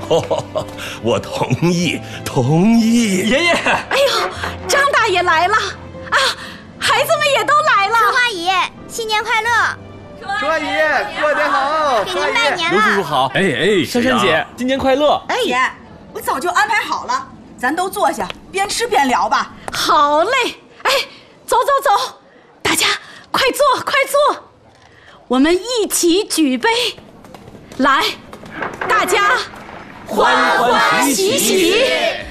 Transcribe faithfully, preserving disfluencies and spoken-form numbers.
我同意，同意。 爷爷， 哎呦，张大爷来了啊！孩子们也都来了。 春花爷爷，新年快乐！ 春花爷爷，过年好！ 给您拜年了。 刘叔叔好。哎哎，珊珊姐，新年快乐！ 哎，姐，我早就安排好了，咱都坐下，边吃边聊吧。 好嘞，哎，走走走，大家快坐快坐，我们一起举杯，来，大家欢欢喜喜。